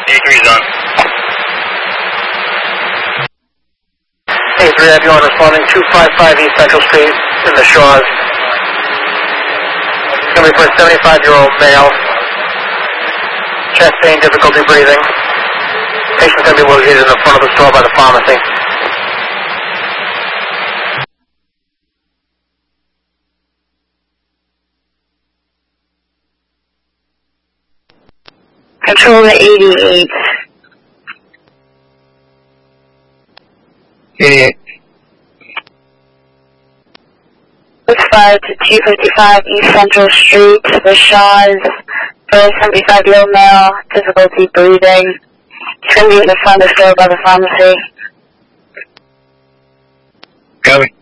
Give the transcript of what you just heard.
D3's on. Hey, 3 Ambulance responding 255 East Central Street in the Shaw's. It's going to be for a 75-year-old male. Chest pain, difficulty breathing. Patient's going to be located in the front of the store by the pharmacy. Control to 88. 88. 65 to 255 East Central Street, the Shaw's, for a 75-year-old male, difficulty breathing. He's going to be in the front of the store by the pharmacy. Copy.